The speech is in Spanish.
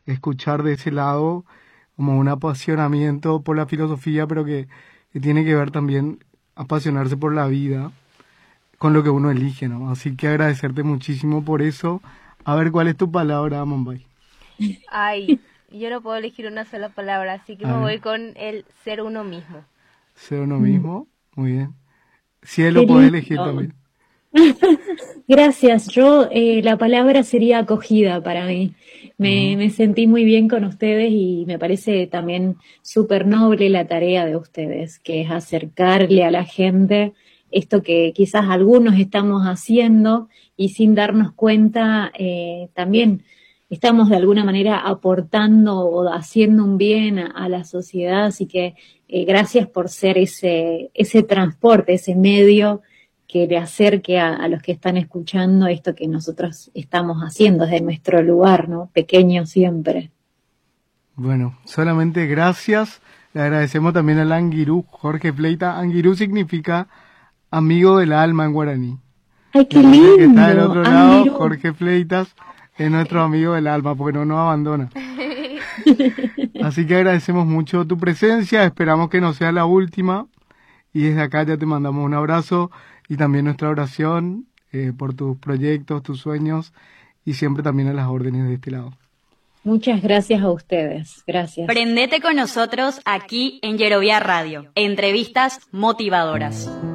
escuchar de ese lado como un apasionamiento por la filosofía, pero que tiene que ver también apasionarse por la vida con lo que uno elige, ¿no? Así que agradecerte muchísimo por eso. A ver, ¿cuál es tu palabra, Mumbai? Ay, yo no puedo elegir una sola palabra, así que A me ver, voy con el ser uno mismo. ser uno Mm, mismo. Muy bien. qué Cielo, podés elegir lindo. también. Gracias. Yo, la palabra sería acogida para mí. Ujú. Me sentí muy bien con ustedes y me parece también súper noble la tarea de ustedes, que es acercarle a la gente esto que quizás algunos estamos haciendo y sin darnos cuenta, también estamos de alguna manera aportando o haciendo un bien a la sociedad. Así que gracias por ser ese transporte, ese medio que le acerque a los que están escuchando esto que nosotros estamos haciendo desde nuestro lugar, ¿no? Pequeño siempre. Bueno, solamente gracias. Le agradecemos también al Anguirú, Jorge Fleita. Anguirú significa amigo del alma en guaraní. ¡Ay, Y qué así que el que está del lindo! otro lado, Angiru. Jorge Fleitas, es nuestro amigo del alma, porque no nos abandona. Así que agradecemos mucho tu presencia, esperamos que no sea la última. Y desde acá ya te mandamos un abrazo y también nuestra oración por tus proyectos, tus sueños y siempre también a las órdenes de este lado. Muchas gracias a ustedes. Gracias. Prendete con nosotros aquí en Yerovia Radio. Entrevistas motivadoras.